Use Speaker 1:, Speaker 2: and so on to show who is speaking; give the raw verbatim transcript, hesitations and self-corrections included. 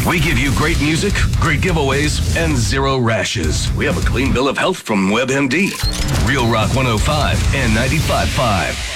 Speaker 1: We give you great music, great giveaways, and zero rashes. We have a clean bill of health from WebMD. Real Rock one oh five and ninety-five point five.